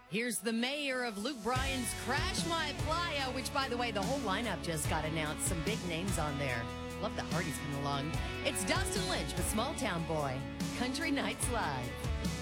Here's the mayor of Luke Bryan's Crash My Playa, which, by the way, the whole lineup just got announced. Some big names on there. Love that Hardy's coming along. It's Dustin Lynch with Small Town Boy. Country Nights Live.